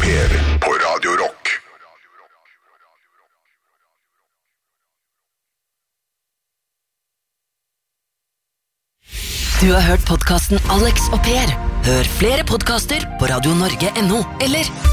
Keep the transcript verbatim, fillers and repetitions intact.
Per på Radio Rock. Du har hørt podcasten Alex og Per. Hør flere podcaster på radio norge punktum no eller